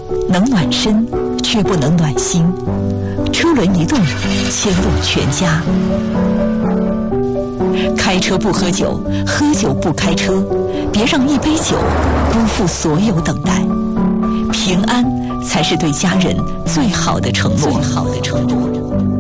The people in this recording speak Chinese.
能暖身，却不能暖心。车轮一动，牵动全家。开车不喝酒，喝酒不开车，别让一杯酒辜负所有等待。平安才是对家人最好的承诺。